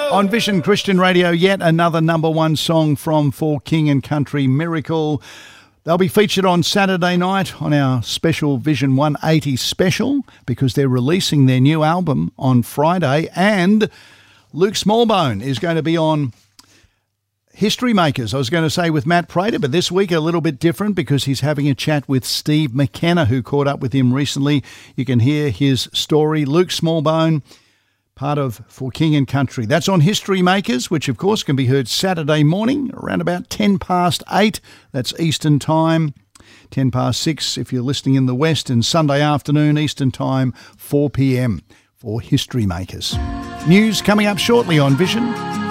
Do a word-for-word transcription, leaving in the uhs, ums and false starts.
On Vision Christian Radio, yet another number one song from For King and Country, Miracle. They'll be featured on Saturday night on our special Vision one eighty special because they're releasing their new album on Friday, and Luke Smallbone is going to be on History Makers. I was going to say with Matt Prater, but this week a little bit different because he's having a chat with Steve McKenna, who caught up with him recently. You can hear his story. Luke Smallbone, part of For King and Country. That's on History Makers, which of course can be heard Saturday morning around about ten past eight. That's Eastern Time. ten past six if you're listening in the West, and Sunday afternoon Eastern Time, four p.m. for History Makers. News coming up shortly on Vision.